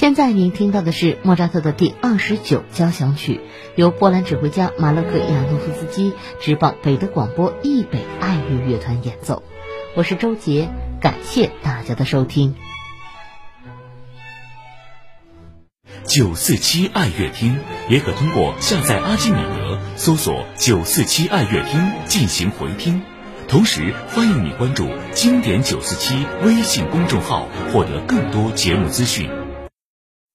现在您听到的是莫扎特的第29交响曲，由波兰指挥家马勒克·亚诺夫斯基执棒北德广播易北爱乐乐团演奏。我是周杰，感谢大家的收听。 947爱乐厅也可通过下载阿基米德搜索947爱乐厅进行回听，同时欢迎你关注经典947微信公众号，获得更多节目资讯。